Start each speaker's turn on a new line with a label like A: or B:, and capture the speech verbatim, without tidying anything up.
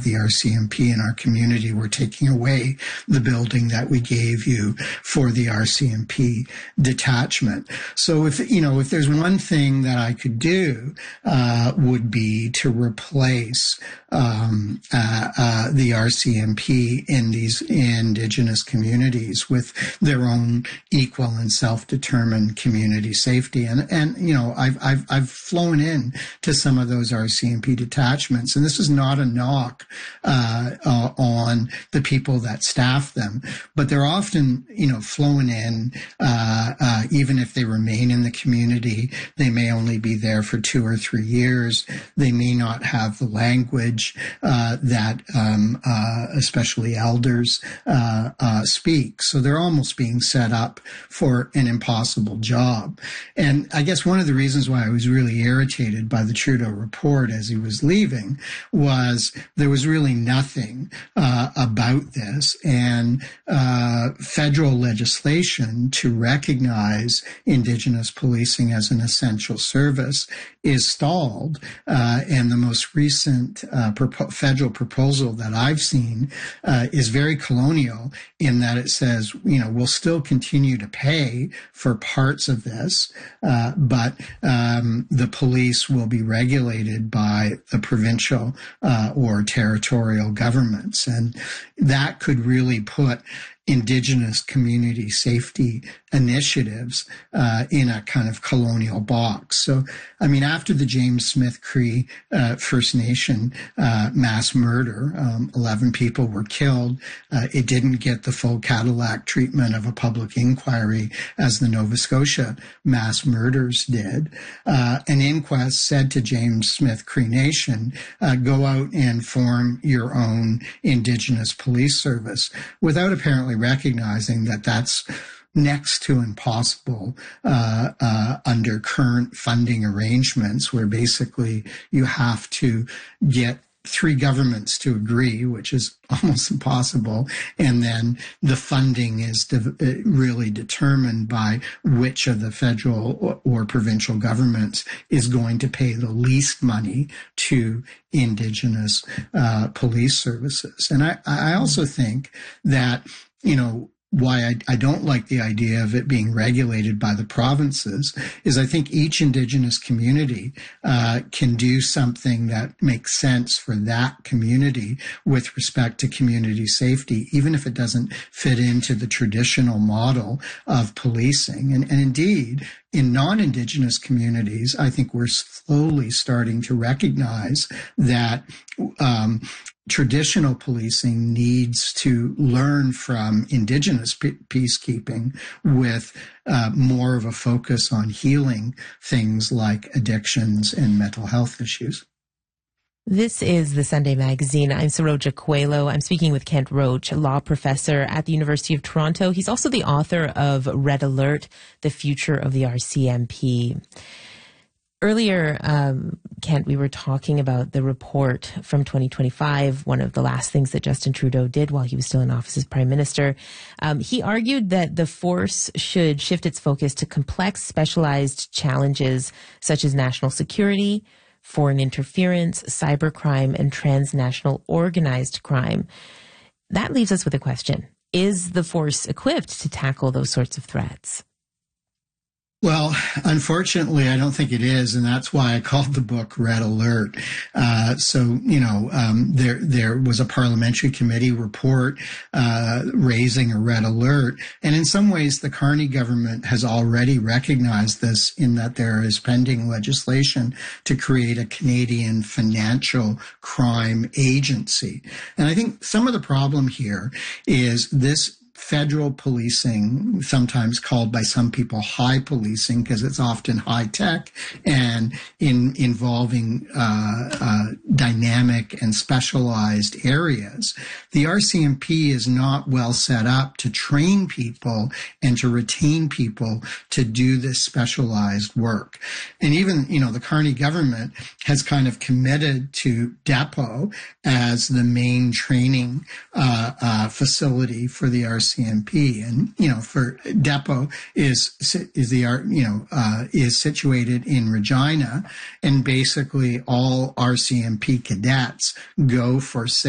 A: have the R C M P in our community. We're taking away the building that we gave you for the R C M P detachment. So if, you know, if there's one thing that I could do, uh, would be to replace, um, uh, uh, the R C M P in these Indigenous communities with their own equal and self-determined community safety. And, and, you know, I've, I've, I've flown in to some of those R C M P detachments, and this is not a knock, uh, uh on the people that staff them, but they're often, you know, flown in, uh, uh, even if they remain in the community, they may only be there for two or three years. They may not have the language, uh, that, um, uh, especially elders, uh, uh, speak. So they're almost being set up for an impossible job. And I guess one of the reasons why I was really irritated by the Trudeau report as he was leaving was there was really nothing, uh, about this. And, uh, federal legislation to recognize Indigenous policing as an essential service is stalled. Uh, and the most recent, uh, propo- federal proposal that I've seen, uh, is very colonial in that it says, you know, we'll still continue to pay for parts of this, uh, but, um, the police will be regulated by the provincial, uh, or territorial governments. And that could really put Indigenous community safety initiatives uh, in a kind of colonial box. So, I mean, after the James Smith Cree uh, First Nation uh, mass murder, um, eleven people were killed. Uh, it didn't get the full Cadillac treatment of a public inquiry as the Nova Scotia mass murders did. Uh, an inquest said to James Smith Cree Nation, uh, go out and form your own Indigenous police service, without apparently recognizing that that's next to impossible uh, uh, under current funding arrangements, where basically you have to get three governments to agree, which is almost impossible. And then the funding is de- really determined by which of the federal or, or provincial governments is going to pay the least money to Indigenous uh, police services. And I, I also think that, you know, why I, I don't like the idea of it being regulated by the provinces is I think each Indigenous community uh, can do something that makes sense for that community with respect to community safety, even if it doesn't fit into the traditional model of policing. And, and indeed, in non-Indigenous communities, I think we're slowly starting to recognize that um, traditional policing needs to learn from Indigenous pe- peacekeeping with uh, more of a focus on healing things like addictions and mental health issues.
B: This is The Sunday Magazine. I'm Saroja Coelho. I'm speaking with Kent Roach, a law professor at the University of Toronto. He's also the author of Red Alert, The Future of the R C M P. Earlier, um, Kent, we were talking about the report from twenty twenty-five, one of the last things that Justin Trudeau did while he was still in office as Prime Minister. Um, he argued that the force should shift its focus to complex, specialized challenges such as national security, foreign interference, cybercrime, and transnational organized crime. That leaves us with a question. Is the force equipped to tackle those sorts of threats?
A: Well, unfortunately, I don't think it is, and that's why I called the book Red Alert. Uh, so, you know, um, there there was a parliamentary committee report uh, raising a red alert, and in some ways, the Carney government has already recognized this in that there is pending legislation to create a Canadian financial crime agency. And I think some of the problem here is this federal policing, sometimes called by some people high policing because it's often high tech and in involving uh, uh, dynamic and specialized areas. The R C M P is not well set up to train people and to retain people to do this specialized work. And even, you know, the Carney government has kind of committed to Depot as the main training uh, uh, facility for the R C M P. And, you know, for Depot is, is the, you know, uh, is situated in Regina, and basically all R C M P cadets go for six